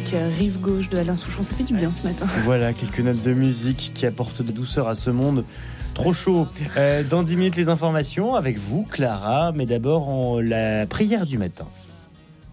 Rive Gauche de Alain Souchon. Ça fait du bien ce matin. Voilà, quelques notes de musique qui apportent de douceur à ce monde trop chaud. Dans 10 minutes, les informations avec vous, Clara. Mais d'abord, la prière du matin.